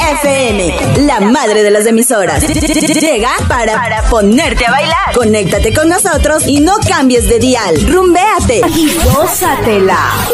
FM, la madre de las emisoras. Llega para ponerte a bailar. Conéctate con nosotros y no cambies de dial. Rumbéate y gózatela.